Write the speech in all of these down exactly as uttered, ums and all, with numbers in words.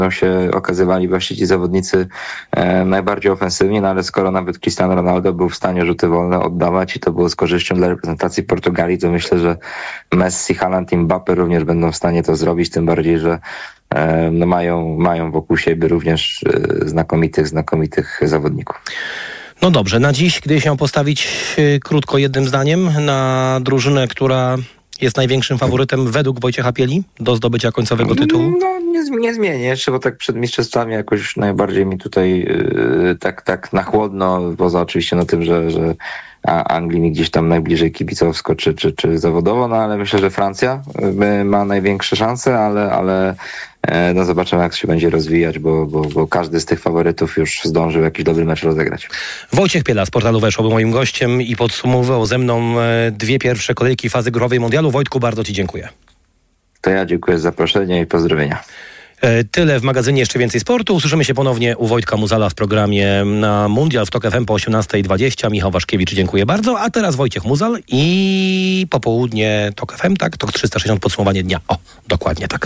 się okazywali właśnie ci zawodnicy e, najbardziej ofensywnie, no ale skoro nawet Cristiano Ronaldo był w stanie rzuty wolne oddawać i to było z korzyścią dla reprezentacji Portugalii, to myślę, że Messi, Haaland i Mbappé również będą w stanie to zrobić, tym bardziej, że e, no mają, mają wokół siebie również e, znakomitych, znakomitych zawodników. No dobrze, na dziś, gdy się postawić e, krótko jednym zdaniem na drużynę, która jest największym faworytem według Wojciecha Pieli do zdobycia końcowego tytułu? No nie, nie zmienię jeszcze, bo tak przed mistrzostwami jakoś najbardziej mi tutaj yy, tak, tak na chłodno, poza oczywiście no tym, że, że Anglii mi gdzieś tam najbliżej kibicowsko czy, czy, czy zawodowo, no ale myślę, że Francja ma największe szanse, ale, ale no zobaczymy, jak się będzie rozwijać, bo, bo, bo każdy z tych faworytów już zdążył jakiś dobry mecz rozegrać. Wojciech Piela z portalu Weszło był moim gościem i podsumował ze mną dwie pierwsze kolejki fazy grupowej mundialu. Wojtku, bardzo Ci dziękuję. To ja dziękuję za zaproszenie i pozdrowienia. Tyle w magazynie Jeszcze Więcej Sportu. Usłyszymy się ponownie u Wojtka Muzala w programie na Mundial w Tok F M po osiemnasta dwadzieścia. Michał Waszkiewicz, dziękuję bardzo. A teraz Wojciech Muzal i popołudnie Tok F M, tak? Tok trzysta sześćdziesiąt, podsumowanie dnia. O, dokładnie tak.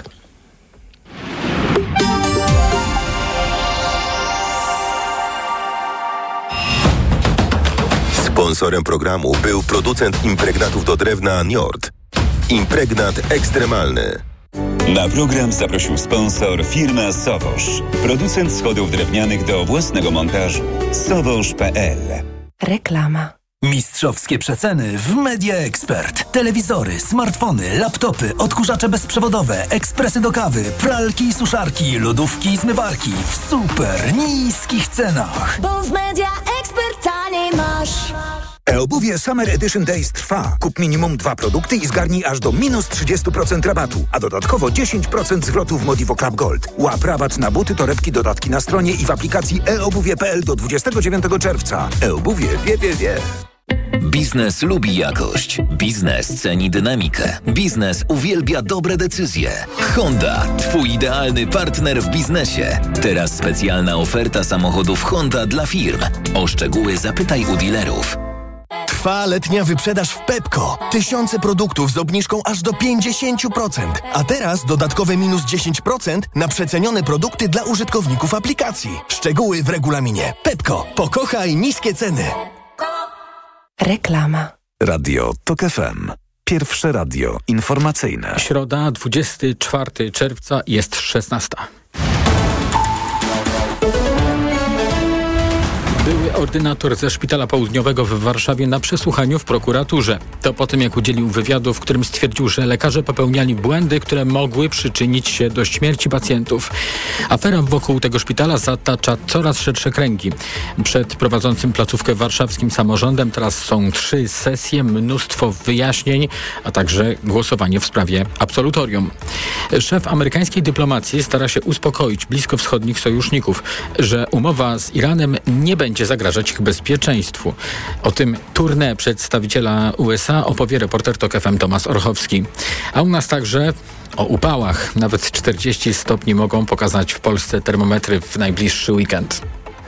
Sponsorem programu był producent impregnatów do drewna Njord. Impregnat ekstremalny. Na program zaprosił sponsor firma Sowosz. Producent schodów drewnianych do własnego montażu. sowosz kropka p l. Reklama. Mistrzowskie przeceny w Media Expert. Telewizory, smartfony, laptopy, odkurzacze bezprzewodowe, ekspresy do kawy, pralki i suszarki, lodówki i zmywarki w super niskich cenach. Bo w Media Expert taniej masz. E-obuwie Summer Edition Days trwa. Kup minimum dwa produkty i zgarnij aż do minus trzydzieści procent rabatu, a dodatkowo dziesięć procent zwrotu w Modivo Club Gold. Łap rabat na buty, torebki, dodatki na stronie i w aplikacji e obuwie kropka p l do dwudziestego dziewiątego czerwca. E-obuwie wie, wie, wie. Biznes lubi jakość. Biznes ceni dynamikę. Biznes uwielbia dobre decyzje. Honda, twój idealny partner w biznesie. Teraz specjalna oferta samochodów Honda dla firm. O szczegóły zapytaj u dealerów. Trwa letnia wyprzedaż w Pepco. Tysiące produktów z obniżką aż do pięćdziesiąt procent. A teraz dodatkowe minus dziesięć procent na przecenione produkty dla użytkowników aplikacji. Szczegóły w regulaminie. Pepco. Pokochaj niskie ceny. Reklama. Radio Tok F M. Pierwsze radio informacyjne. Środa, dwudziestego czwartego czerwca, jest szesnasta. Były ordynator ze Szpitala Południowego w Warszawie na przesłuchaniu w prokuraturze. To po tym, jak udzielił wywiadu, w którym stwierdził, że lekarze popełniali błędy, które mogły przyczynić się do śmierci pacjentów. Afera wokół tego szpitala zatacza coraz szersze kręgi. Przed prowadzącym placówkę warszawskim samorządem teraz są trzy sesje, mnóstwo wyjaśnień, a także głosowanie w sprawie absolutorium. Szef amerykańskiej dyplomacji stara się uspokoić bliskowschodnich sojuszników, że umowa z Iranem nie będzie zagrażać ich bezpieczeństwu. O tym tournée przedstawiciela U S A opowie reporter Tok F M Tomasz Orchowski. A u nas także o upałach. Nawet czterdzieści stopni mogą pokazać w Polsce termometry w najbliższy weekend.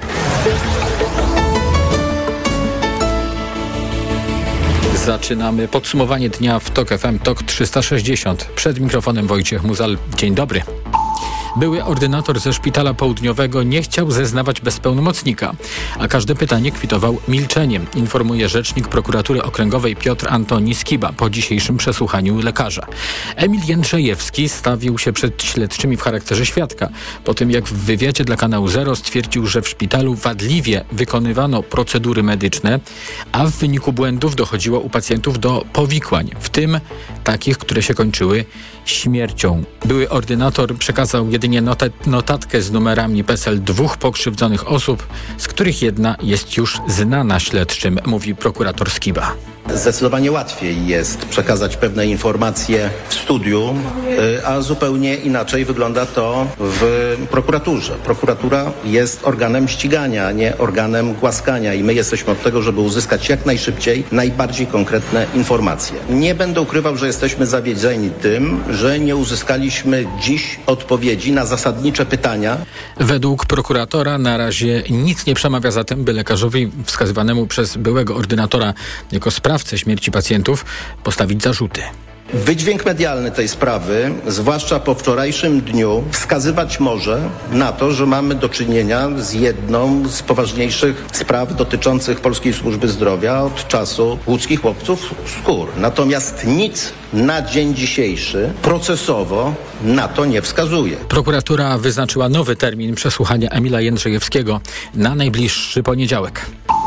Zaczynamy podsumowanie dnia w Tok F M Tok trzysta sześćdziesiąt. Przed mikrofonem Wojciech Muzal. Dzień dobry. Były ordynator ze Szpitala Południowego nie chciał zeznawać bez pełnomocnika, a każde pytanie kwitował milczeniem, informuje rzecznik prokuratury okręgowej Piotr Antoni Skiba po dzisiejszym przesłuchaniu lekarza. Emil Jędrzejewski stawił się przed śledczymi w charakterze świadka, po tym jak w wywiadzie dla kanału Zero stwierdził, że w szpitalu wadliwie wykonywano procedury medyczne, a w wyniku błędów dochodziło u pacjentów do powikłań, w tym takich, które się kończyły śmiercią. Były ordynator przekazał jedynie notat- notatkę z numerami PESEL dwóch pokrzywdzonych osób, z których jedna jest już znana śledczym, mówi prokurator Skiba. Zdecydowanie łatwiej jest przekazać pewne informacje w studiu, a zupełnie inaczej wygląda to w prokuraturze. Prokuratura jest organem ścigania, nie organem głaskania i my jesteśmy od tego, żeby uzyskać jak najszybciej najbardziej konkretne informacje. Nie będę ukrywał, że jesteśmy zawiedzeni tym, że nie uzyskaliśmy dziś odpowiedzi na zasadnicze pytania. Według prokuratora na razie nic nie przemawia za tym, by lekarzowi wskazywanemu przez byłego ordynatora jako sprawcę śmierci pacjentów postawić zarzuty. Wydźwięk medialny tej sprawy, zwłaszcza po wczorajszym dniu, wskazywać może na to, że mamy do czynienia z jedną z poważniejszych spraw dotyczących Polskiej Służby Zdrowia od czasu łódzkich łowców skór. Natomiast nic na dzień dzisiejszy procesowo na to nie wskazuje. Prokuratura wyznaczyła nowy termin przesłuchania Emila Jędrzejewskiego na najbliższy poniedziałek.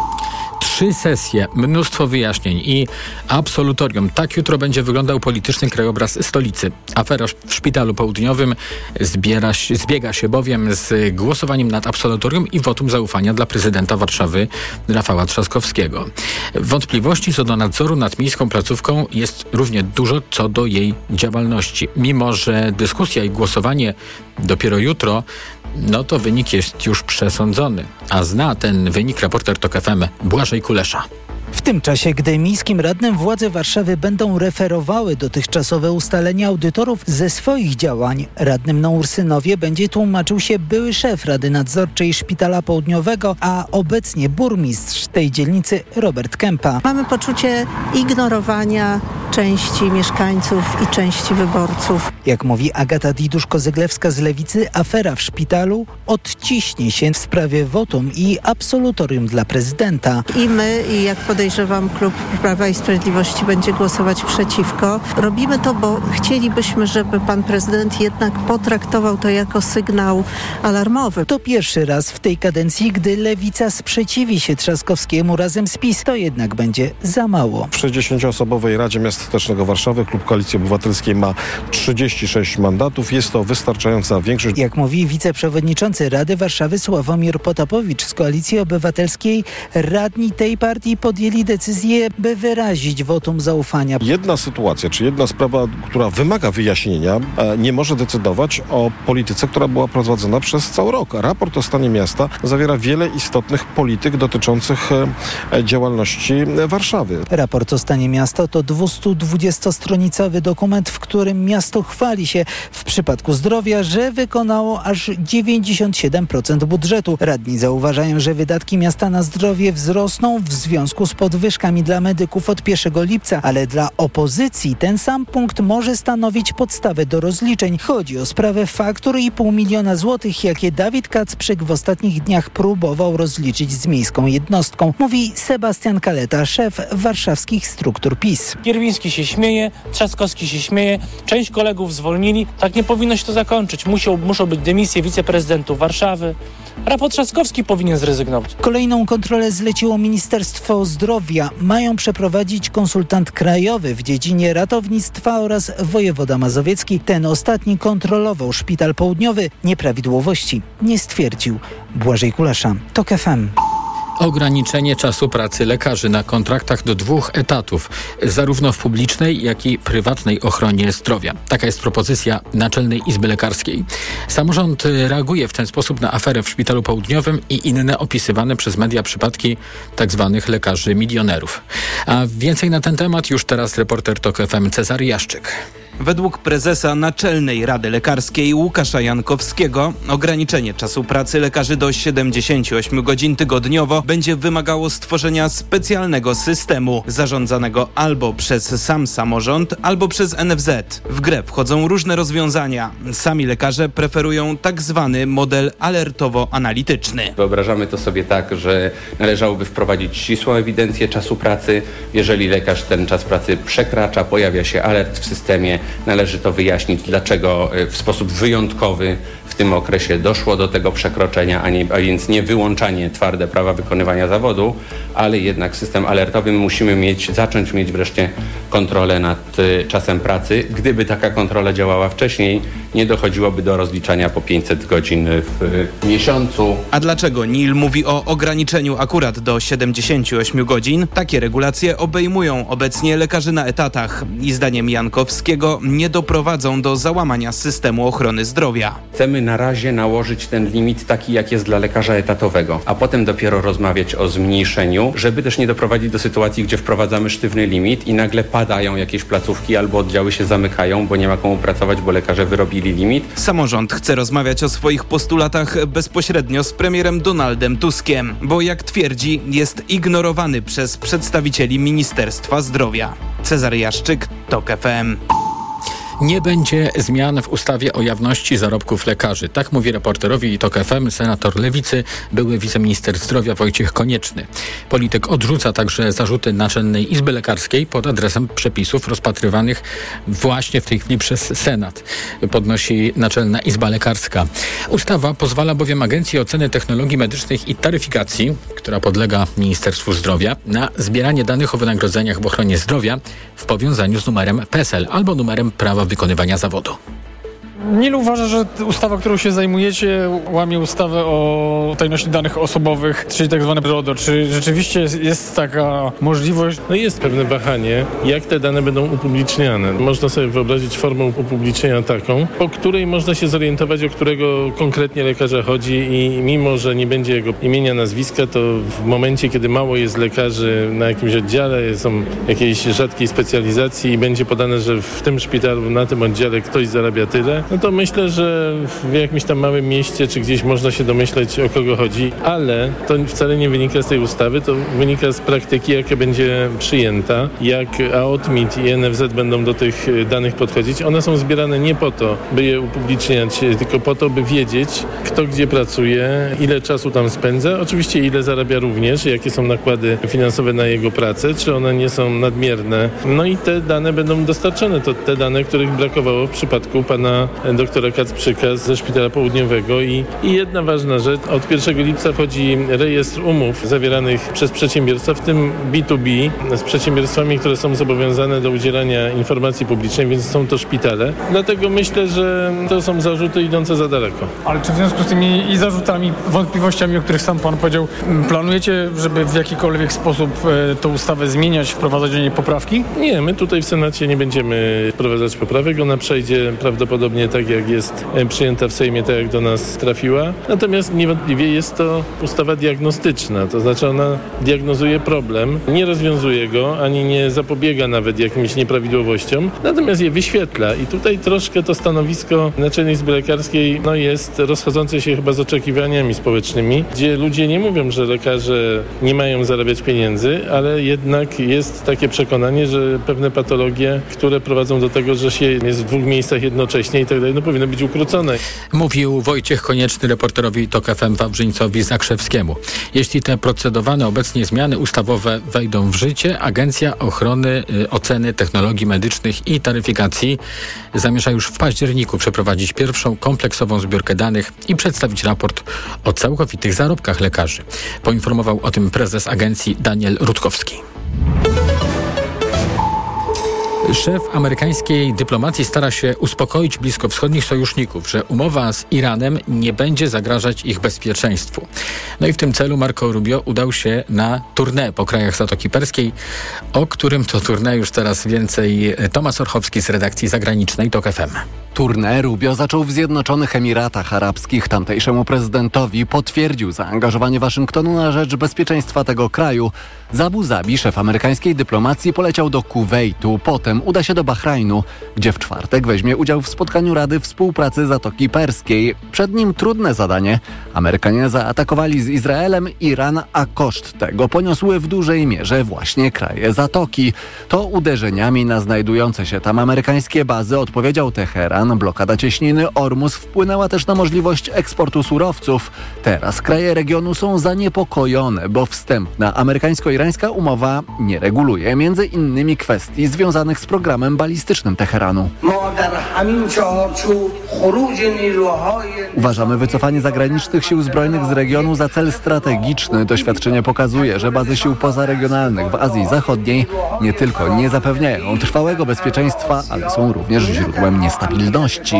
Trzy sesje, mnóstwo wyjaśnień i absolutorium. Tak jutro będzie wyglądał polityczny krajobraz stolicy. Afera w Szpitalu Południowym zbiera, zbiega się bowiem z głosowaniem nad absolutorium i wotum zaufania dla prezydenta Warszawy Rafała Trzaskowskiego. Wątpliwości co do nadzoru nad miejską placówką jest równie dużo co do jej działalności. Mimo że dyskusja i głosowanie dopiero jutro, no to wynik jest już przesądzony. A zna ten wynik reporter TOK F M Błażej Kulesza. W tym czasie, gdy miejskim radnym władze Warszawy będą referowały dotychczasowe ustalenia audytorów ze swoich działań, radnym na Ursynowie będzie tłumaczył się były szef Rady Nadzorczej Szpitala Południowego, a obecnie burmistrz tej dzielnicy Robert Kępa. Mamy poczucie ignorowania części mieszkańców i części wyborców. Jak mówi Agata Diduszko-Zyglewska z Lewicy, afera w szpitalu odciśnie się w sprawie wotum i absolutorium dla prezydenta. I my, i jak podejrzewam, klub Prawa i Sprawiedliwości będzie głosować przeciwko. Robimy to, bo chcielibyśmy, żeby pan prezydent jednak potraktował to jako sygnał alarmowy. To pierwszy raz w tej kadencji, gdy Lewica sprzeciwi się Trzaskowskiemu razem z PiS, to jednak będzie za mało. W sześćdziesięcioosobowej Radzie Miasta Stołecznego Warszawy klub Koalicji Obywatelskiej ma trzydzieści sześć mandatów. Jest to wystarczająca większość. Jak mówi wiceprzewodniczący Rady Warszawy Sławomir Potapowicz z Koalicji Obywatelskiej, radni tej partii podjęli decyzję, by wyrazić wotum zaufania. Jedna sytuacja, czy jedna sprawa, która wymaga wyjaśnienia, nie może decydować o polityce, która była prowadzona przez cały rok. Raport o stanie miasta zawiera wiele istotnych polityk dotyczących działalności Warszawy. Raport o stanie miasta to dwustodwudziestostronicowy dokument, w którym miasto chwali się w przypadku zdrowia, że wykonało aż dziewięćdziesiąt siedem procent budżetu. Radni zauważają, że wydatki miasta na zdrowie wzrosną w związku z podwyżkami dla medyków od pierwszego lipca, ale dla opozycji ten sam punkt może stanowić podstawę do rozliczeń. Chodzi o sprawę faktur i pół miliona złotych, jakie Dawid Kacprzyk w ostatnich dniach próbował rozliczyć z miejską jednostką, mówi Sebastian Kaleta, szef warszawskich struktur PiS. Kierwiński się śmieje, Trzaskowski się śmieje, część kolegów zwolnili. Tak nie powinno się to zakończyć. Muszą, muszą być dymisje wiceprezydentów Warszawy. Rafał Trzaskowski powinien zrezygnować. Kolejną kontrolę zleciło Ministerstwo Zdrowia. Mają przeprowadzić konsultant krajowy w dziedzinie ratownictwa oraz wojewoda mazowiecki. Ten ostatni kontrolował Szpital Południowy. Nieprawidłowości nie stwierdził. Błażej Kulesza, TOK F M. Ograniczenie czasu pracy lekarzy na kontraktach do dwóch etatów, zarówno w publicznej, jak i prywatnej ochronie zdrowia. Taka jest propozycja Naczelnej Izby Lekarskiej. Samorząd reaguje w ten sposób na aferę w Szpitalu Południowym i inne opisywane przez media przypadki tzw. lekarzy milionerów. A więcej na ten temat już teraz reporter TOK F M Cezary Jaszczyk. Według prezesa Naczelnej Rady Lekarskiej Łukasza Jankowskiego ograniczenie czasu pracy lekarzy do siedemdziesięciu ośmiu godzin tygodniowo będzie wymagało stworzenia specjalnego systemu zarządzanego albo przez sam samorząd, albo przez N F Z. W grę wchodzą różne rozwiązania. Sami lekarze preferują tak zwany model alertowo-analityczny. Wyobrażamy to sobie tak, że należałoby wprowadzić ścisłą ewidencję czasu pracy. Jeżeli lekarz ten czas pracy przekracza, pojawia się alert w systemie, należy to wyjaśnić, dlaczego w sposób wyjątkowy w tym okresie doszło do tego przekroczenia, a, nie, a więc nie wyłączanie twarde prawa wykonywania zawodu, ale jednak system alertowy musimy mieć, zacząć mieć wreszcie kontrolę nad y, czasem pracy. Gdyby taka kontrola działała wcześniej, nie dochodziłoby do rozliczania po pięćset godzin w y, miesiącu. A dlaczego N I L mówi o ograniczeniu akurat do siedemdziesięciu ośmiu godzin? Takie regulacje obejmują obecnie lekarzy na etatach i zdaniem Jankowskiego nie doprowadzą do załamania systemu ochrony zdrowia. Chcemy na razie nałożyć ten limit taki, jak jest dla lekarza etatowego, a potem dopiero rozmawiać o zmniejszeniu, żeby też nie doprowadzić do sytuacji, gdzie wprowadzamy sztywny limit i nagle padają jakieś placówki albo oddziały się zamykają, bo nie ma komu pracować, bo lekarze wyrobili limit. Samorząd chce rozmawiać o swoich postulatach bezpośrednio z premierem Donaldem Tuskiem, bo jak twierdzi, jest ignorowany przez przedstawicieli Ministerstwa Zdrowia. Cezary Jaszczyk, TOK F M. Nie będzie zmian w ustawie o jawności zarobków lekarzy. Tak mówi reporterowi TOK F M senator Lewicy, były wiceminister zdrowia Wojciech Konieczny. Polityk odrzuca także zarzuty Naczelnej Izby Lekarskiej pod adresem przepisów rozpatrywanych właśnie w tej chwili przez Senat, podnosi Naczelna Izba Lekarska. Ustawa pozwala bowiem Agencji Oceny Technologii Medycznych i Taryfikacji, która podlega Ministerstwu Zdrowia, na zbieranie danych o wynagrodzeniach w ochronie zdrowia w powiązaniu z numerem P E S E L albo numerem prawa wykonywania zawodu. Nil uważa, że ustawa, którą się zajmujecie, łamie ustawę o tajności danych osobowych, czyli tak zwane RODO. Czy rzeczywiście jest, jest taka możliwość? No jest pewne wahanie, jak te dane będą upubliczniane. Można sobie wyobrazić formę upublicznienia taką, po której można się zorientować, o którego konkretnie lekarza chodzi i mimo, że nie będzie jego imienia, nazwiska, to w momencie, kiedy mało jest lekarzy na jakimś oddziale, są jakiejś rzadkiej specjalizacji i będzie podane, że w tym szpitalu, na tym oddziale ktoś zarabia tyle, no to myślę, że w jakimś tam małym mieście czy gdzieś można się domyśleć, o kogo chodzi, ale to wcale nie wynika z tej ustawy, to wynika z praktyki, jaka będzie przyjęta, jak A O T M I T i N F Z będą do tych danych podchodzić. One są zbierane nie po to, by je upubliczniać, tylko po to, by wiedzieć, kto gdzie pracuje, ile czasu tam spędza, oczywiście ile zarabia również, jakie są nakłady finansowe na jego pracę, czy one nie są nadmierne. No i te dane będą dostarczone. To te dane, których brakowało w przypadku pana doktora Kacprzyka ze Szpitala Południowego i, i jedna ważna rzecz, od pierwszego lipca wchodzi rejestr umów zawieranych przez przedsiębiorstwa, w tym B dwa B z przedsiębiorstwami, które są zobowiązane do udzielania informacji publicznej, więc są to szpitale. Dlatego myślę, że to są zarzuty idące za daleko. Ale czy w związku z tymi i zarzutami, wątpliwościami, o których sam pan powiedział, planujecie, żeby w jakikolwiek sposób e, tę ustawę zmieniać, wprowadzać do niej poprawki? Nie, my tutaj w Senacie nie będziemy wprowadzać poprawek. Ona przejdzie prawdopodobnie tak, jak jest przyjęta w Sejmie, tak jak do nas trafiła. Natomiast niewątpliwie jest to ustawa diagnostyczna, to znaczy ona diagnozuje problem, nie rozwiązuje go, ani nie zapobiega nawet jakimś nieprawidłowościom, natomiast je wyświetla i tutaj troszkę to stanowisko Naczelnej Izby Lekarskiej no, jest rozchodzące się chyba z oczekiwaniami społecznymi, gdzie ludzie nie mówią, że lekarze nie mają zarabiać pieniędzy, ale jednak jest takie przekonanie, że pewne patologie, które prowadzą do tego, że się jest w dwóch miejscach jednocześnie i tak dalej, no powinno być ukrócone. Mówił Wojciech Konieczny reporterowi TOK F M Wawrzyńcowi Zakrzewskiemu. Jeśli te procedowane obecnie zmiany ustawowe wejdą w życie, Agencja Ochrony y, Oceny Technologii Medycznych i Taryfikacji zamierza już w październiku przeprowadzić pierwszą kompleksową zbiórkę danych i przedstawić raport o całkowitych zarobkach lekarzy. Poinformował o tym prezes agencji Daniel Rutkowski. Szef amerykańskiej dyplomacji stara się uspokoić bliskowschodnich sojuszników, że umowa z Iranem nie będzie zagrażać ich bezpieczeństwu. No i w tym celu Marco Rubio udał się na tournée po krajach Zatoki Perskiej, o którym to tournée już teraz więcej Tomasz Orchowski z redakcji zagranicznej TOK F M. Tournée Rubio zaczął w Zjednoczonych Emiratach Arabskich. Tamtejszemu prezydentowi potwierdził zaangażowanie Waszyngtonu na rzecz bezpieczeństwa tego kraju. Z Abu Zabi szef amerykańskiej dyplomacji poleciał do Kuwejtu, potem uda się do Bahrajnu, gdzie w czwartek weźmie udział w spotkaniu Rady Współpracy Zatoki Perskiej. Przed nim trudne zadanie. Amerykanie zaatakowali z Izraelem Iran, a koszt tego poniosły w dużej mierze właśnie kraje Zatoki. To uderzeniami na znajdujące się tam amerykańskie bazy odpowiedział Teheran. Blokada cieśniny Ormus wpłynęła też na możliwość eksportu surowców. Teraz kraje regionu są zaniepokojone, bo wstępna amerykańsko-irańska umowa nie reguluje między innymi kwestii związanych z programem balistycznym Teheranu. Uważamy wycofanie zagranicznych sił zbrojnych z regionu za cel strategiczny. Doświadczenie pokazuje, że bazy sił pozaregionalnych w Azji Zachodniej nie tylko nie zapewniają trwałego bezpieczeństwa, ale są również źródłem niestabilności.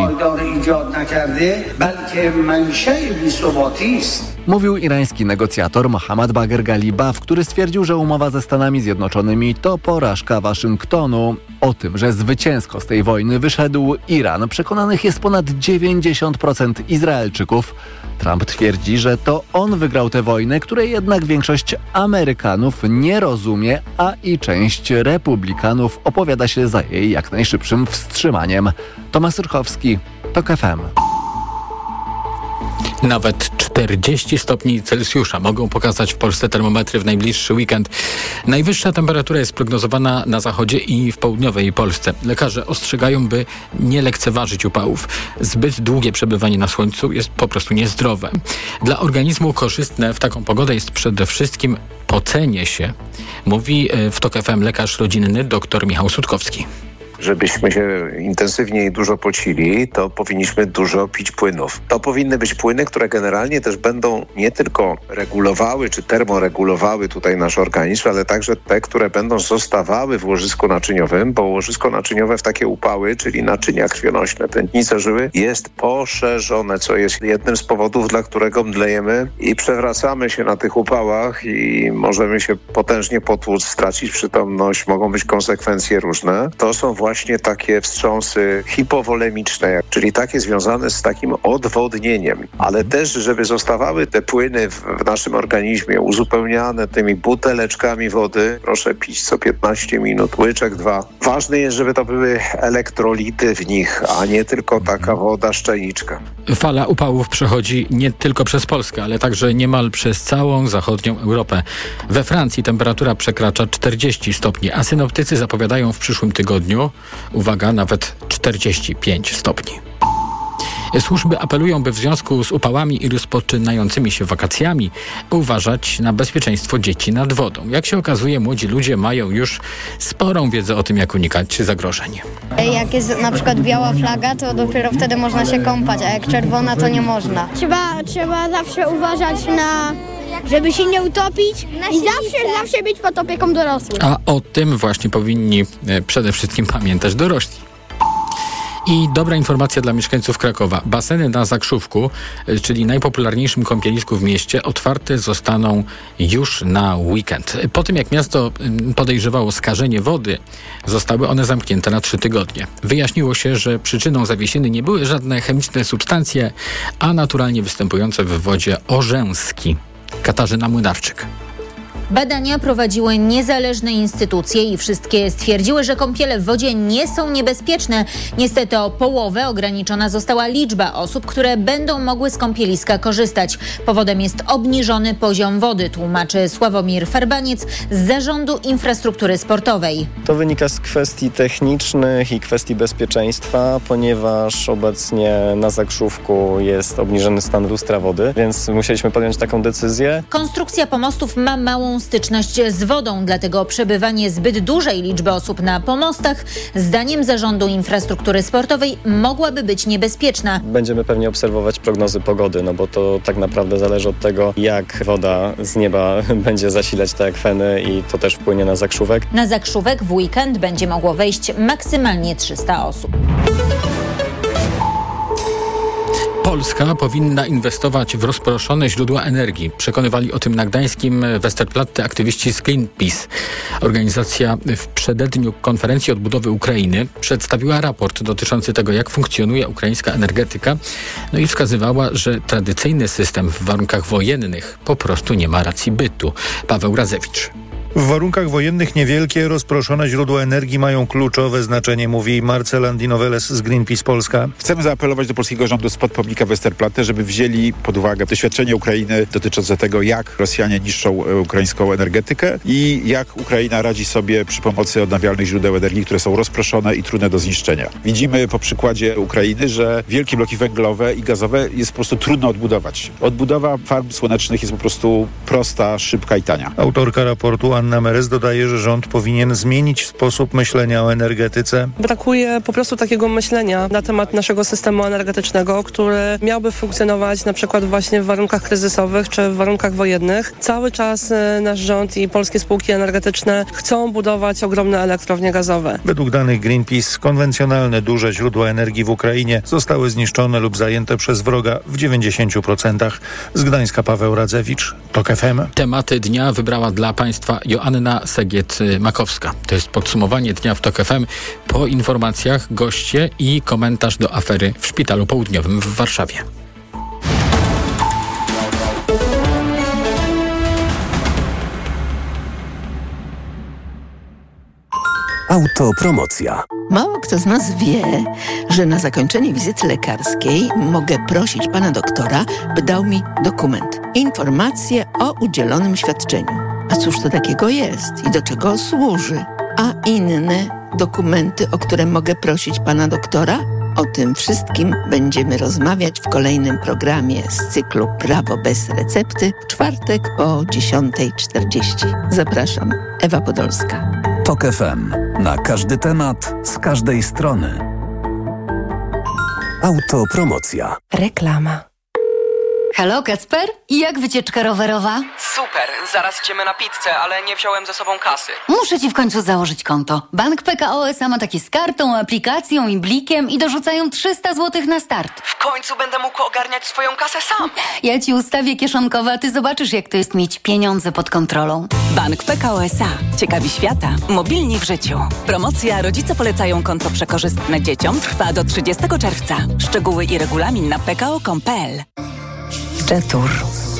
Mówił irański negocjator Mohammad Bagher Galibaf, który stwierdził, że umowa ze Stanami Zjednoczonymi to porażka Waszyngtonu. O tym, że zwycięsko z tej wojny wyszedł Iran, przekonanych jest ponad dziewięćdziesiąt procent Izraelczyków. Trump twierdzi, że to on wygrał tę wojnę, której jednak większość Amerykanów nie rozumie, a i część republikanów opowiada się za jej jak najszybszym wstrzymaniem. Tomasz Urchowski, TOK F M. Nawet cztery czterdzieści stopni Celsjusza mogą pokazać w Polsce termometry w najbliższy weekend. Najwyższa temperatura jest prognozowana na zachodzie i w południowej Polsce. Lekarze ostrzegają, by nie lekceważyć upałów. Zbyt długie przebywanie na słońcu jest po prostu niezdrowe. Dla organizmu korzystne w taką pogodę jest przede wszystkim pocenie się, mówi w TOK F M lekarz rodzinny dr Michał Sutkowski. Żebyśmy się intensywnie i dużo pocili, to powinniśmy dużo pić płynów. To powinny być płyny, które generalnie też będą nie tylko regulowały czy termoregulowały tutaj nasz organizm, ale także te, które będą zostawały w łożysku naczyniowym, bo łożysko naczyniowe w takie upały, czyli naczynia krwionośne, tętnice żyły, jest poszerzone, co jest jednym z powodów, dla którego mdlejemy i przewracamy się na tych upałach i możemy się potężnie potłuc, stracić przytomność, mogą być konsekwencje różne. To są właśnie właśnie takie wstrząsy hipowolemiczne, czyli takie związane z takim odwodnieniem, ale też, żeby zostawały te płyny w, w naszym organizmie uzupełniane tymi buteleczkami wody, proszę pić co piętnaście minut, łyczek dwa. Ważne jest, żeby to były elektrolity w nich, a nie tylko taka woda szczelniczka. Fala upałów przechodzi nie tylko przez Polskę, ale także niemal przez całą zachodnią Europę. We Francji temperatura przekracza czterdzieści stopni, a synoptycy zapowiadają w przyszłym tygodniu, uwaga, nawet czterdzieści pięć stopni. Służby apelują, by w związku z upałami i rozpoczynającymi się wakacjami uważać na bezpieczeństwo dzieci nad wodą. Jak się okazuje, młodzi ludzie mają już sporą wiedzę o tym, jak unikać zagrożeń. Jak jest na przykład biała flaga, to dopiero wtedy można się kąpać, a jak czerwona, to nie można. Trzeba, trzeba zawsze uważać na... żeby się nie utopić i zawsze, zawsze być pod opieką dorosłych. A o tym właśnie powinni przede wszystkim pamiętać dorośli. I dobra informacja dla mieszkańców Krakowa. Baseny na Zakrzówku, czyli najpopularniejszym kąpielisku w mieście, otwarte zostaną już na weekend. Po tym, jak miasto podejrzewało skażenie wody, zostały one zamknięte na trzy tygodnie. Wyjaśniło się, że przyczyną zawiesiny nie były żadne chemiczne substancje, a naturalnie występujące w wodzie orzęski. Katarzyna Młynarczyk. Badania prowadziły niezależne instytucje i wszystkie stwierdziły, że kąpiele w wodzie nie są niebezpieczne. Niestety o połowę ograniczona została liczba osób, które będą mogły z kąpieliska korzystać. Powodem jest obniżony poziom wody, tłumaczy Sławomir Farbaniec z Zarządu Infrastruktury Sportowej. To wynika z kwestii technicznych i kwestii bezpieczeństwa, ponieważ obecnie na Zakrzówku jest obniżony stan lustra wody, więc musieliśmy podjąć taką decyzję. Konstrukcja pomostów ma małą styczność z wodą, dlatego przebywanie zbyt dużej liczby osób na pomostach, zdaniem Zarządu Infrastruktury Sportowej, mogłaby być niebezpieczna. Będziemy pewnie obserwować prognozy pogody, no bo to tak naprawdę zależy od tego, jak woda z nieba będzie zasilać te akweny i to też wpłynie na Zakrzówek. Na Zakrzówek w weekend będzie mogło wejść maksymalnie trzysta osób. Polska powinna inwestować w rozproszone źródła energii. Przekonywali o tym na gdańskim Westerplatte aktywiści z Greenpeace. Organizacja w przededniu konferencji odbudowy Ukrainy przedstawiła raport dotyczący tego, jak funkcjonuje ukraińska energetyka, no i wskazywała, że tradycyjny system w warunkach wojennych po prostu nie ma racji bytu. Paweł Razewicz. W warunkach wojennych niewielkie, rozproszone źródła energii mają kluczowe znaczenie, mówi Marcel Andinoveles z Greenpeace Polska. Chcemy zaapelować do polskiego rządu spod pomnika Westerplatte, żeby wzięli pod uwagę doświadczenie Ukrainy dotyczące tego, jak Rosjanie niszczą ukraińską energetykę i jak Ukraina radzi sobie przy pomocy odnawialnych źródeł energii, które są rozproszone i trudne do zniszczenia. Widzimy po przykładzie Ukrainy, że wielkie bloki węglowe i gazowe jest po prostu trudno odbudować. Odbudowa farm słonecznych jest po prostu prosta, szybka i tania. Autorka raportu Anna Merez dodaje, że rząd powinien zmienić sposób myślenia o energetyce. Brakuje po prostu takiego myślenia na temat naszego systemu energetycznego, który miałby funkcjonować na przykład właśnie w warunkach kryzysowych czy w warunkach wojennych. Cały czas nasz rząd i polskie spółki energetyczne chcą budować ogromne elektrownie gazowe. Według danych Greenpeace konwencjonalne duże źródła energii w Ukrainie zostały zniszczone lub zajęte przez wroga w dziewięćdziesięciu procentach. Z Gdańska Paweł Radzewicz, TOK F M. Tematy dnia wybrała dla Państwa Joanna Segiet-Makowska. To jest podsumowanie dnia w TOK F M. Po informacjach goście i komentarz do afery w Szpitalu Południowym w Warszawie. Autopromocja. Mało kto z nas wie, że na zakończenie wizyty lekarskiej mogę prosić pana doktora, by dał mi dokument. Informację o udzielonym świadczeniu. A cóż to takiego jest i do czego służy? A inne dokumenty, o które mogę prosić pana doktora? O tym wszystkim będziemy rozmawiać w kolejnym programie z cyklu Prawo bez recepty w czwartek o dziesiąta czterdzieści. Zapraszam, Ewa Podolska. Tok F M. Na każdy temat, z każdej strony. Autopromocja. Reklama. Halo, Kacper? Jak wycieczka rowerowa? Super, zaraz idziemy na pizzę, ale nie wziąłem ze sobą kasy. Muszę ci w końcu założyć konto. Bank P K O S A ma takie z kartą, aplikacją i blikiem i dorzucają trzysta złotych na start. W końcu będę mógł ogarniać swoją kasę sam. Ja ci ustawię kieszonkowe, a ty zobaczysz, jak to jest mieć pieniądze pod kontrolą. Bank P K O S A. Ciekawi świata, mobilni w życiu. Promocja Rodzice polecają konto przekorzystne dzieciom trwa do trzydziestego czerwca. Szczegóły i regulamin na p k o kropka com kropka p l. Jetur.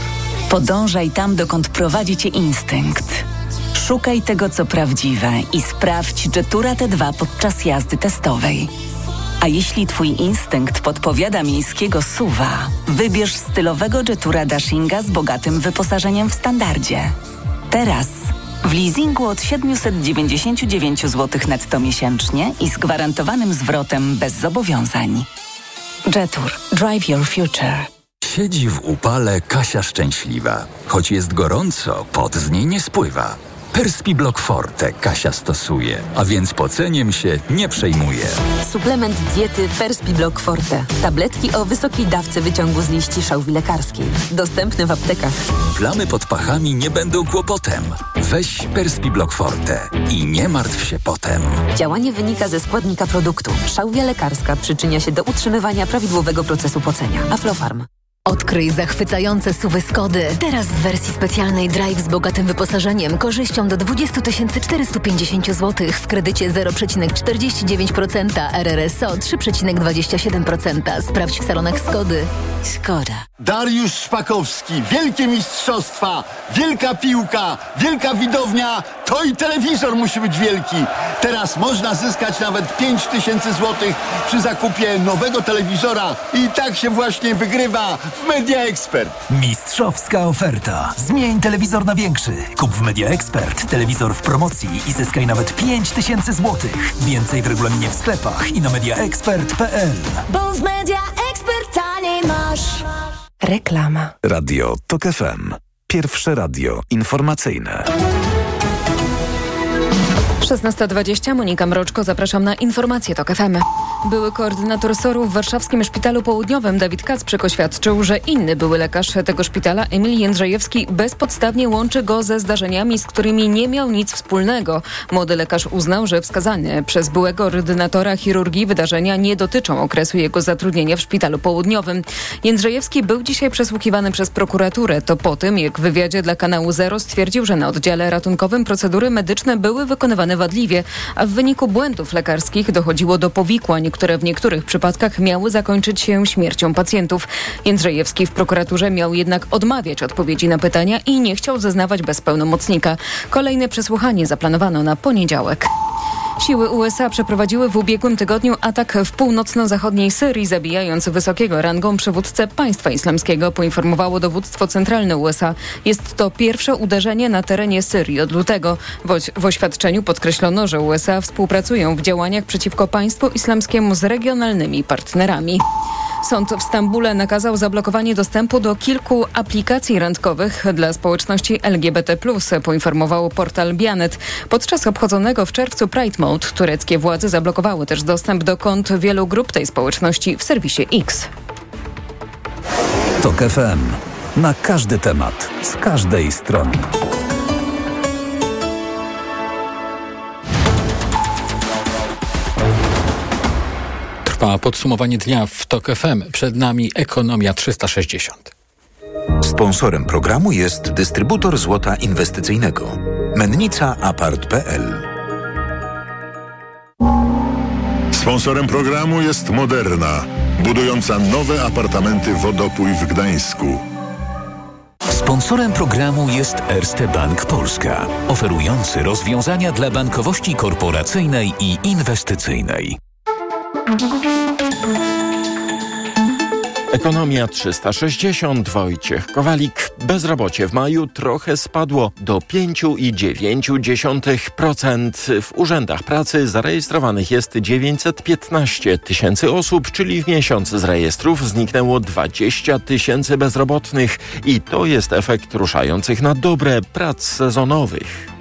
Podążaj tam, dokąd prowadzi cię instynkt. Szukaj tego, co prawdziwe i sprawdź Jetura T dwa podczas jazdy testowej. A jeśli twój instynkt podpowiada miejskiego suwa, wybierz stylowego Jetura Dashinga z bogatym wyposażeniem w standardzie. Teraz w leasingu od siedemset dziewięćdziesiąt dziewięć złotych netto miesięcznie i z gwarantowanym zwrotem bez zobowiązań. Jetur. Drive your future. Siedzi w upale Kasia szczęśliwa. Choć jest gorąco, pot z niej nie spływa. Perspiblock Forte Kasia stosuje, a więc poceniem się nie przejmuje. Suplement diety Perspiblock Forte. Tabletki o wysokiej dawce wyciągu z liści szałwi lekarskiej. Dostępne w aptekach. Plamy pod pachami nie będą kłopotem. Weź Perspiblock Forte i nie martw się potem. Działanie wynika ze składnika produktu. Szałwia lekarska przyczynia się do utrzymywania prawidłowego procesu pocenia. Aflofarm. Odkryj zachwycające suwy Skody. Teraz w wersji specjalnej Drive z bogatym wyposażeniem, korzyścią do dwadzieścia tysięcy czterysta pięćdziesiąt złotych w kredycie zero przecinek czterdzieści dziewięć procent, R R S O trzy przecinek dwadzieścia siedem procent. Sprawdź w salonach Skody. Skoda. Dariusz Szpakowski, wielkie mistrzostwa, wielka piłka, wielka widownia, to i telewizor musi być wielki. Teraz można zyskać nawet pięć tysięcy złotych przy zakupie nowego telewizora i tak się właśnie wygrywa w Media Expert. Mistrzowska oferta. Zmień telewizor na większy. Kup w Media Expert telewizor w promocji i zyskaj nawet pięć tysięcy złotych. Więcej w regulaminie w sklepach i na media expert kropka p l. Bo w Media Expert taniej masz. Reklama. Radio Tok F M. Pierwsze radio informacyjne. szesnasta dwadzieścia, Monika Mroczko, zapraszam na informacje Tok F M. Były koordynator S O R-u w warszawskim Szpitalu Południowym Dawid Kacprzyk oświadczył, że inny były lekarz tego szpitala, Emil Jędrzejewski, bezpodstawnie łączy go ze zdarzeniami, z którymi nie miał nic wspólnego. Młody lekarz uznał, że wskazane przez byłego ordynatora chirurgii wydarzenia nie dotyczą okresu jego zatrudnienia w Szpitalu Południowym. Jędrzejewski był dzisiaj przesłuchiwany przez prokuraturę. To po tym, jak w wywiadzie dla kanału Zero stwierdził, że na oddziale ratunkowym procedury medyczne były wykonywane wadliwie, a w wyniku błędów lekarskich dochodziło do powikłań, które w niektórych przypadkach miały zakończyć się śmiercią pacjentów. Jędrzejewski w prokuraturze miał jednak odmawiać odpowiedzi na pytania i nie chciał zeznawać bez pełnomocnika. Kolejne przesłuchanie zaplanowano na poniedziałek. Siły U S A przeprowadziły w ubiegłym tygodniu atak w północno-zachodniej Syrii, zabijając wysokiego rangą przywódcę państwa islamskiego, poinformowało dowództwo centralne U S A. Jest to pierwsze uderzenie na terenie Syrii od lutego. W, w oświadczeniu podkreślono, że U S A współpracują w działaniach przeciwko państwu islamskiemu z regionalnymi partnerami. Sąd w Stambule nakazał zablokowanie dostępu do kilku aplikacji randkowych dla społeczności L G B T plus, poinformował portal Bianet. Podczas obchodzonego w czerwcu Pride Mode tureckie władze zablokowały też dostęp do kont wielu grup tej społeczności w serwisie X. Tok F M. Na każdy temat, z każdej strony. Trwa podsumowanie dnia w Tok F M. Przed nami Ekonomia trzysta sześćdziesiąt. Sponsorem programu jest dystrybutor złota inwestycyjnego. Mennica Apart kropka p l. Sponsorem programu jest Moderna, budująca nowe apartamenty Wodopój w Gdańsku. Sponsorem programu jest Erste Bank Polska, oferujący rozwiązania dla bankowości korporacyjnej i inwestycyjnej. Ekonomia trzysta sześćdziesiąt, Wojciech Kowalik. Bezrobocie w maju trochę spadło do pięć przecinek dziewięć procent. W urzędach pracy zarejestrowanych jest dziewięćset piętnaście tysięcy osób, czyli w miesiąc z rejestrów zniknęło dwadzieścia tysięcy bezrobotnych i to jest efekt ruszających na dobre prac sezonowych.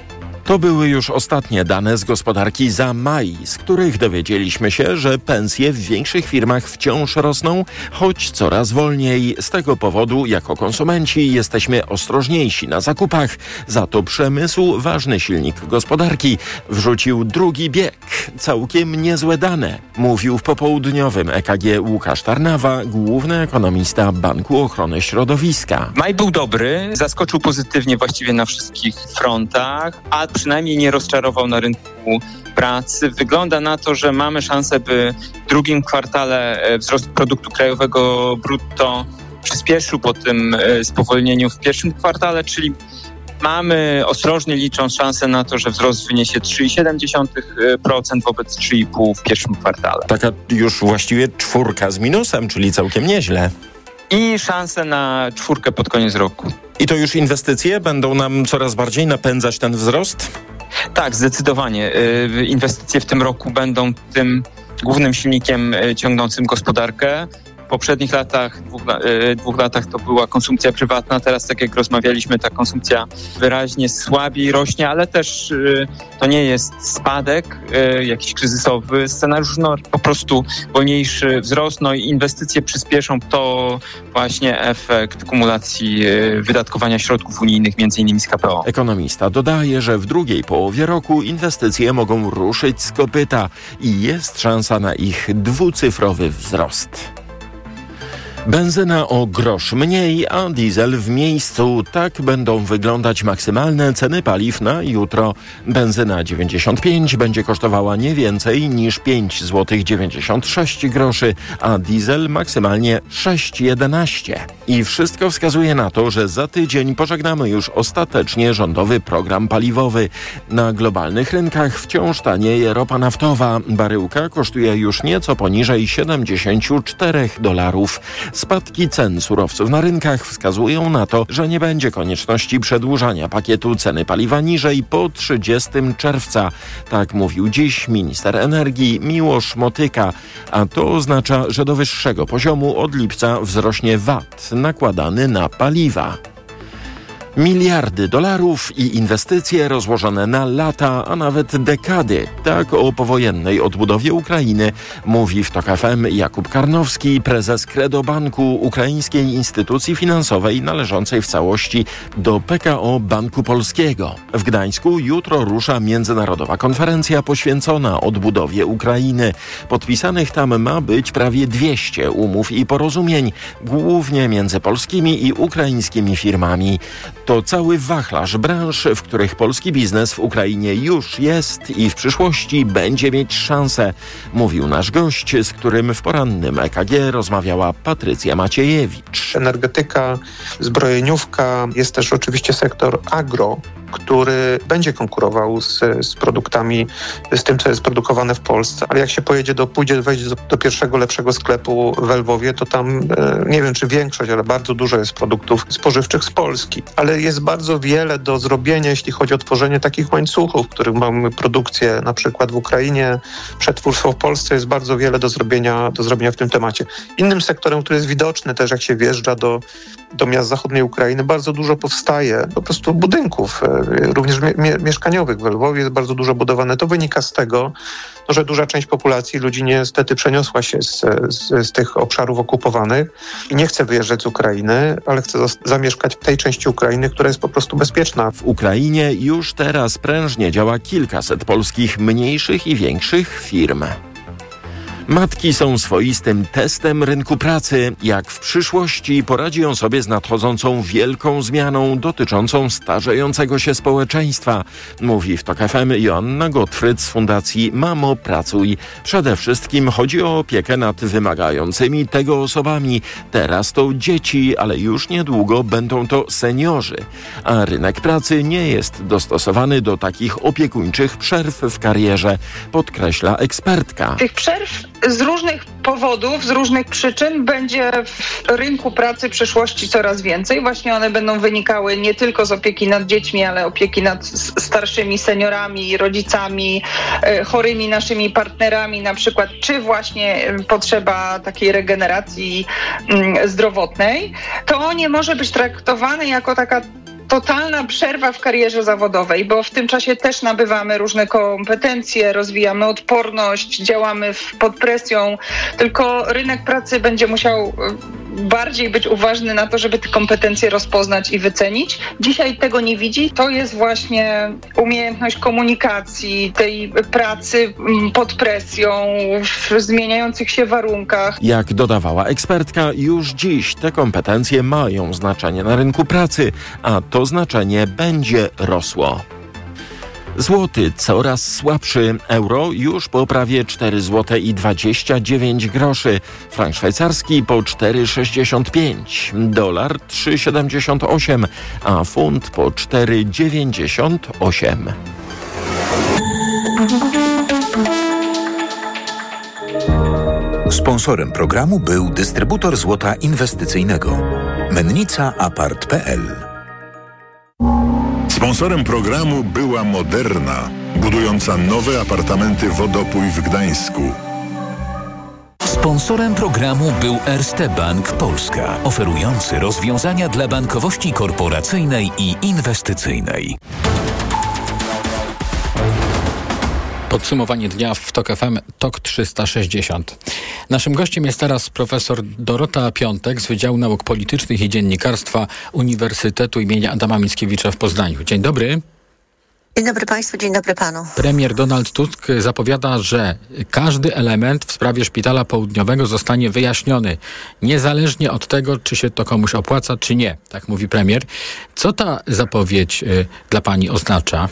To były już ostatnie dane z gospodarki za maj, z których dowiedzieliśmy się, że pensje w większych firmach wciąż rosną, choć coraz wolniej. Z tego powodu jako konsumenci jesteśmy ostrożniejsi na zakupach. Za to przemysł, ważny silnik gospodarki, wrzucił drugi bieg. Całkiem niezłe dane, mówił w popołudniowym E K G Łukasz Tarnawa, główny ekonomista Banku Ochrony Środowiska. Maj był dobry, zaskoczył pozytywnie właściwie na wszystkich frontach, a przynajmniej nie rozczarował na rynku pracy. Wygląda na to, że mamy szansę, by w drugim kwartale wzrost produktu krajowego brutto przyspieszył po tym spowolnieniu w pierwszym kwartale, czyli mamy ostrożnie licząc szansę na to, że wzrost wyniesie trzy przecinek siedem procent wobec trzy przecinek pięć procent w pierwszym kwartale. Taka już właściwie czwórka z minusem, czyli całkiem nieźle. I szanse na czwórkę pod koniec roku. I to już inwestycje będą nam coraz bardziej napędzać ten wzrost? Tak, zdecydowanie. Inwestycje w tym roku będą tym głównym silnikiem ciągnącym gospodarkę. W poprzednich latach, dwóch, dwóch latach to była konsumpcja prywatna, teraz tak jak rozmawialiśmy, ta konsumpcja wyraźnie słabiej rośnie, ale też to nie jest spadek, jakiś kryzysowy scenariusz, no po prostu wolniejszy wzrost, no i inwestycje przyspieszą, to właśnie efekt kumulacji wydatkowania środków unijnych, między innymi z K P O. Ekonomista dodaje, że w drugiej połowie roku inwestycje mogą ruszyć z kopyta i jest szansa na ich dwucyfrowy wzrost. Benzyna o grosz mniej, a diesel w miejscu. Tak będą wyglądać maksymalne ceny paliw na jutro. Benzyna dziewięćdziesiąt pięć będzie kosztowała nie więcej niż pięć złotych dziewięćdziesiąt sześć groszy, a diesel maksymalnie sześć jedenaście. I wszystko wskazuje na to, że za tydzień pożegnamy już ostatecznie rządowy program paliwowy. Na globalnych rynkach wciąż tanieje ropa naftowa. Baryłka kosztuje już nieco poniżej siedemdziesiąt cztery dolarów. Spadki cen surowców na rynkach wskazują na to, że nie będzie konieczności przedłużania pakietu ceny paliwa niżej po trzydziestego czerwca. Tak mówił dziś minister energii Miłosz Motyka, a to oznacza, że do wyższego poziomu od lipca wzrośnie V A T nakładany na paliwa. Miliardy dolarów i inwestycje rozłożone na lata, a nawet dekady. Tak o powojennej odbudowie Ukrainy mówi w TOK F M Jakub Karnowski, prezes Credo Banku, ukraińskiej instytucji finansowej należącej w całości do P K O Banku Polskiego. W Gdańsku jutro rusza międzynarodowa konferencja poświęcona odbudowie Ukrainy. Podpisanych tam ma być prawie dwieście umów i porozumień, głównie między polskimi i ukraińskimi firmami. To cały wachlarz branż, w których polski biznes w Ukrainie już jest i w przyszłości będzie mieć szansę, mówił nasz gość, z którym w porannym E K G rozmawiała Patrycja Maciejewicz. Energetyka, zbrojeniówka, jest też oczywiście sektor agro, który będzie konkurował z, z produktami, z tym, co jest produkowane w Polsce. Ale jak się pojedzie do, pójdzie wejść do, do pierwszego lepszego sklepu w Lwowie, to tam, e, nie wiem czy większość, ale bardzo dużo jest produktów spożywczych z Polski. Ale jest bardzo wiele do zrobienia, jeśli chodzi o tworzenie takich łańcuchów, w których mamy produkcję na przykład w Ukrainie, przetwórstwo w Polsce, jest bardzo wiele do zrobienia, do zrobienia w tym temacie. Innym sektorem, który jest widoczny też, jak się wjeżdża do, do miast zachodniej Ukrainy, bardzo dużo powstaje po prostu budynków, również mie- mieszkaniowych. W Lwowie jest bardzo dużo budowane. To wynika z tego, no, że duża część populacji, ludzi niestety przeniosła się z, z, z tych obszarów okupowanych i nie chce wyjeżdżać z Ukrainy, ale chce zas- zamieszkać w tej części Ukrainy, która jest po prostu bezpieczna. W Ukrainie już teraz prężnie działa kilkaset polskich mniejszych i większych firm. Matki są swoistym testem rynku pracy. Jak w przyszłości poradzi on sobie z nadchodzącą wielką zmianą dotyczącą starzejącego się społeczeństwa, mówi w TOK F M Joanna Gottfried z Fundacji Mamo Pracuj. Przede wszystkim chodzi o opiekę nad wymagającymi tego osobami. Teraz to dzieci, ale już niedługo będą to seniorzy. A rynek pracy nie jest dostosowany do takich opiekuńczych przerw w karierze, podkreśla ekspertka. Tych przerw z różnych powodów, z różnych przyczyn będzie w rynku pracy przyszłości coraz więcej. Właśnie one będą wynikały nie tylko z opieki nad dziećmi, ale opieki nad starszymi seniorami, rodzicami, chorymi naszymi partnerami na przykład, czy właśnie potrzeba takiej regeneracji zdrowotnej. To nie może być traktowane jako taka totalna przerwa w karierze zawodowej, bo w tym czasie też nabywamy różne kompetencje, rozwijamy odporność, działamy w, pod presją, tylko rynek pracy będzie musiał bardziej być uważny na to, żeby te kompetencje rozpoznać i wycenić. Dzisiaj tego nie widzi. To jest właśnie umiejętność komunikacji, tej pracy pod presją, w zmieniających się warunkach. Jak dodawała ekspertka, już dziś te kompetencje mają znaczenie na rynku pracy, a to znaczenie będzie rosło. Złoty coraz słabszy, euro już po prawie cztery złote i dwadzieścia dziewięć groszy, frank szwajcarski po cztery sześćdziesiąt pięć, dolar trzy siedemdziesiąt osiem, a funt po cztery dziewięćdziesiąt osiem. Sponsorem programu był dystrybutor złota inwestycyjnego Mennica Apart kropka p l. Sponsorem programu była Moderna, budująca nowe apartamenty Wodopój w Gdańsku. Sponsorem programu był Erste Bank Polska, oferujący rozwiązania dla bankowości korporacyjnej i inwestycyjnej. Podsumowanie dnia w TOK F M TOK trzysta sześćdziesiąt. Naszym gościem jest teraz profesor Dorota Piątek z Wydziału Nauk Politycznych i Dziennikarstwa Uniwersytetu im. Adama Mickiewicza w Poznaniu. Dzień dobry. Dzień dobry Państwu, dzień dobry Panu. Premier Donald Tusk zapowiada, że każdy element w sprawie Szpitala Południowego zostanie wyjaśniony, niezależnie od tego, czy się to komuś opłaca, czy nie. Tak mówi premier. Co ta zapowiedź y, dla Pani oznacza?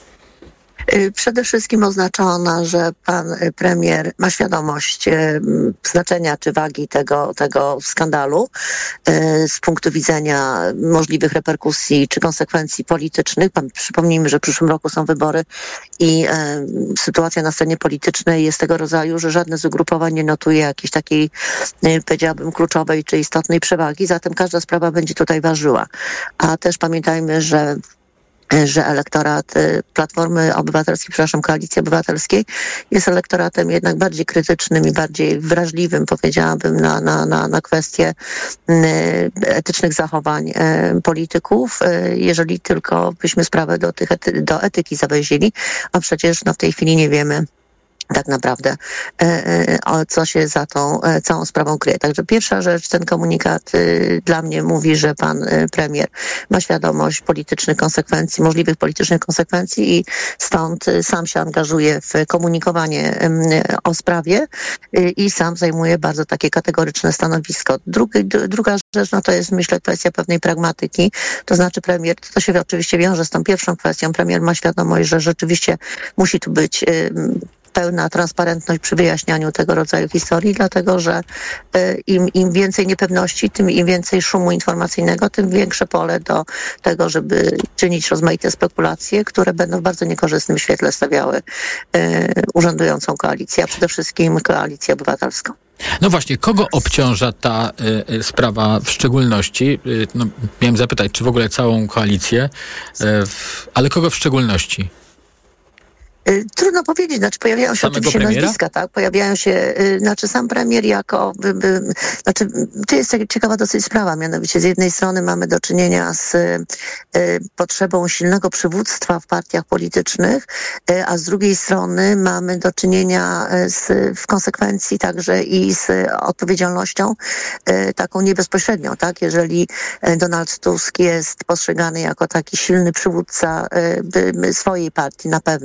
Przede wszystkim oznacza ona, że pan premier ma świadomość znaczenia czy wagi tego, tego skandalu z punktu widzenia możliwych reperkusji czy konsekwencji politycznych. Przypomnijmy, że w przyszłym roku są wybory i sytuacja na scenie politycznej jest tego rodzaju, że żadne z ugrupowań nie notuje jakiejś takiej, powiedziałabym, kluczowej czy istotnej przewagi, zatem każda sprawa będzie tutaj ważyła. A też pamiętajmy, że że elektorat Platformy Obywatelskiej, przepraszam, Koalicji Obywatelskiej jest elektoratem jednak bardziej krytycznym i bardziej wrażliwym, powiedziałabym, na, na, na, na kwestie etycznych zachowań polityków, jeżeli tylko byśmy sprawę do, tych ety, do etyki zawęzili, a przecież no, w tej chwili nie wiemy tak naprawdę, co się za tą całą sprawą kryje. Także pierwsza rzecz, ten komunikat dla mnie mówi, że pan premier ma świadomość politycznych konsekwencji, możliwych politycznych konsekwencji i stąd sam się angażuje w komunikowanie o sprawie i sam zajmuje bardzo takie kategoryczne stanowisko. Drugi, druga rzecz, no to jest, myślę, kwestia pewnej pragmatyki, to znaczy premier, to się oczywiście wiąże z tą pierwszą kwestią, premier ma świadomość, że rzeczywiście musi tu być pełna transparentność przy wyjaśnianiu tego rodzaju historii, dlatego że im, im więcej niepewności, tym im więcej szumu informacyjnego, tym większe pole do tego, żeby czynić rozmaite spekulacje, które będą w bardzo niekorzystnym świetle stawiały e, urzędującą koalicję, a przede wszystkim Koalicję Obywatelską. No właśnie, kogo obciąża ta y, sprawa w szczególności? Y, no, miałem zapytać, czy w ogóle całą koalicję, y, w, ale kogo w szczególności? Trudno powiedzieć, znaczy pojawiają się Samego oczywiście premiera? nazwiska, tak? Pojawiają się, znaczy sam premier jako, by, by, znaczy to jest ciekawa dosyć sprawa, mianowicie z jednej strony mamy do czynienia z y, potrzebą silnego przywództwa w partiach politycznych, y, a z drugiej strony mamy do czynienia z, w konsekwencji także i z odpowiedzialnością y, taką niebezpośrednią, tak? Jeżeli Donald Tusk jest postrzegany jako taki silny przywódca y, swojej partii na pewno,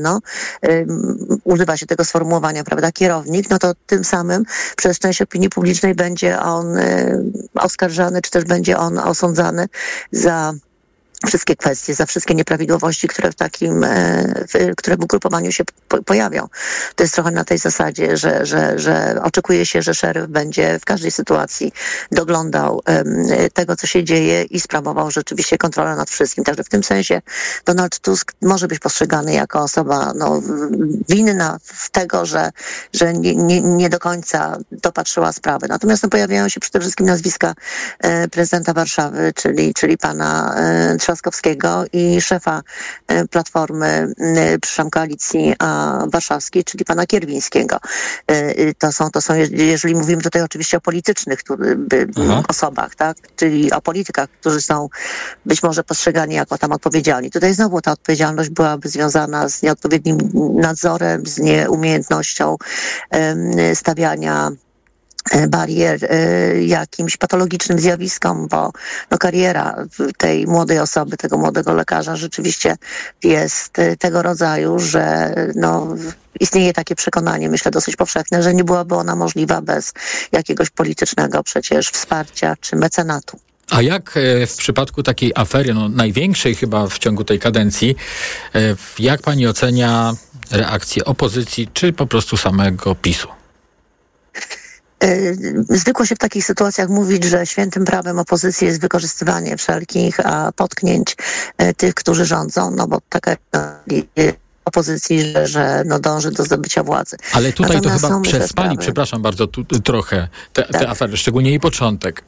um, używa się tego sformułowania, prawda, kierownik, no to tym samym przez część opinii publicznej będzie on um, oskarżany, czy też będzie on osądzany za wszystkie kwestie, za wszystkie nieprawidłowości, które w takim, w, które w ugrupowaniu się po, pojawią. To jest trochę na tej zasadzie, że, że, że oczekuje się, że szeryf będzie w każdej sytuacji doglądał um, tego, co się dzieje i sprawował rzeczywiście kontrolę nad wszystkim. Także w tym sensie Donald Tusk może być postrzegany jako osoba no, winna w tego, że, że nie, nie, nie do końca dopatrzyła sprawy. Natomiast no, pojawiają się przede wszystkim nazwiska e, prezydenta Warszawy, czyli, czyli pana e, Trzaskowskiego i szefa Platformy, przepraszam, Koalicji Warszawskiej, czyli pana Kierwińskiego. To są, to są, jeżeli mówimy tutaj oczywiście o politycznych Aha. osobach, tak, czyli o politykach, którzy są być może postrzegani jako tam odpowiedzialni. Tutaj znowu ta odpowiedzialność byłaby związana z nieodpowiednim nadzorem, z nieumiejętnością stawiania barier jakimś patologicznym zjawiskom, bo no, kariera tej młodej osoby, tego młodego lekarza rzeczywiście jest tego rodzaju, że no, istnieje takie przekonanie, myślę dosyć powszechne, że nie byłaby ona możliwa bez jakiegoś politycznego przecież wsparcia czy mecenatu. A jak w przypadku takiej afery, no największej chyba w ciągu tej kadencji, jak pani ocenia reakcję opozycji czy po prostu samego PiSu? Zwykło się w takich sytuacjach mówić, że świętym prawem opozycji jest wykorzystywanie wszelkich potknięć tych, którzy rządzą, no bo taka opozycji, że, że no dąży do zdobycia władzy. Ale tutaj Natomiast to chyba przespali, sprawy. przepraszam bardzo, tu, trochę te, tak. te afery, szczególnie jej początek.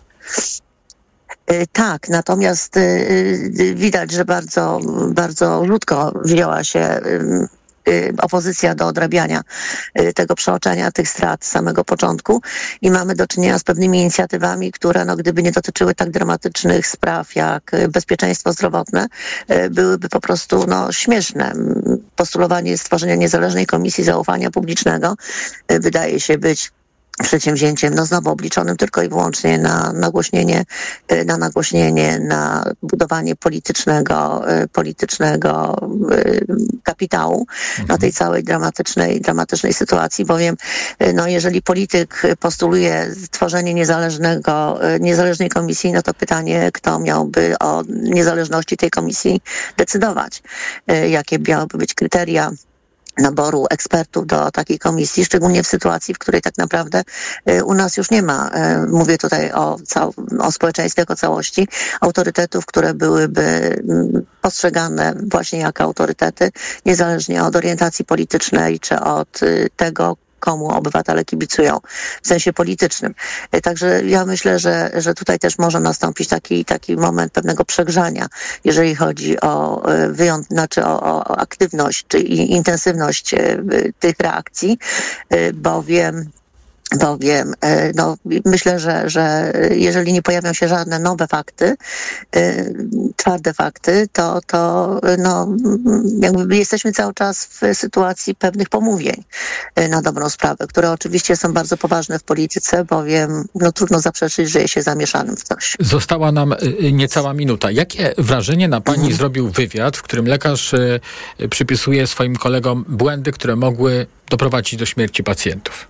Tak, natomiast widać, że bardzo, bardzo krótko wzięła się opozycja do odrabiania tego przeoczenia tych strat z samego początku i mamy do czynienia z pewnymi inicjatywami, które no, gdyby nie dotyczyły tak dramatycznych spraw jak bezpieczeństwo zdrowotne, byłyby po prostu no, śmieszne. Postulowanie stworzenia niezależnej komisji zaufania publicznego wydaje się być przedsięwzięciem, no znowu obliczonym tylko i wyłącznie na nagłośnienie, na nagłośnienie, na budowanie politycznego, politycznego kapitału mhm. na tej całej dramatycznej, dramatycznej sytuacji, bowiem no jeżeli polityk postuluje tworzenie niezależnego, niezależnej komisji, no to pytanie, kto miałby o niezależności tej komisji decydować? Jakie miałyby być kryteria naboru ekspertów do takiej komisji, szczególnie w sytuacji, w której tak naprawdę u nas już nie ma, mówię tutaj o, cał- o społeczeństwie jako całości, autorytetów, które byłyby postrzegane właśnie jako autorytety, niezależnie od orientacji politycznej czy od tego, komu obywatele kibicują w sensie politycznym. Także ja myślę, że, że tutaj też może nastąpić taki, taki moment pewnego przegrzania, jeżeli chodzi o wyjąt, znaczy o, o aktywność czy intensywność tych reakcji, bowiem Bowiem no, myślę, że, że jeżeli nie pojawią się żadne nowe fakty, twarde fakty, to, to no, jakby jesteśmy cały czas w sytuacji pewnych pomówień na dobrą sprawę, które oczywiście są bardzo poważne w polityce, bowiem no, trudno zaprzeczyć, że jest się zamieszanym w coś. Została nam niecała minuta. Jakie wrażenie na pani mhm. zrobił wywiad, w którym lekarz przypisuje swoim kolegom błędy, które mogły doprowadzić do śmierci pacjentów?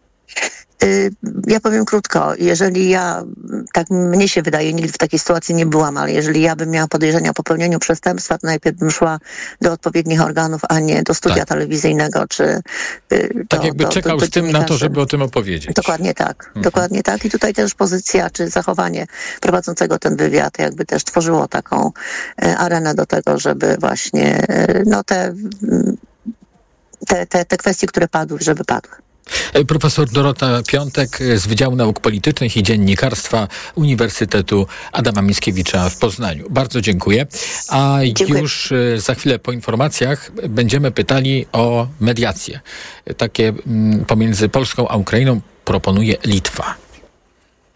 Ja powiem krótko, jeżeli ja, tak mnie się wydaje, nigdy w takiej sytuacji nie byłam, ale jeżeli ja bym miała podejrzenia o popełnieniu przestępstwa, to najpierw bym szła do odpowiednich organów, a nie do studia tak. telewizyjnego, czy tak do, jakby do, czekał do, do z tym na to, żeby o tym opowiedzieć. Dokładnie tak, mhm. dokładnie tak. I tutaj też pozycja, czy zachowanie prowadzącego ten wywiad jakby też tworzyło taką arenę do tego, żeby właśnie no te, te, te, te kwestie, które padły, żeby padły. Profesor Dorota Piątek z Wydziału Nauk Politycznych i Dziennikarstwa Uniwersytetu Adama Mickiewicza w Poznaniu. Bardzo dziękuję. A dziękuję. Już za chwilę po informacjach będziemy pytali o mediacje. Takie pomiędzy Polską a Ukrainą proponuje Litwa.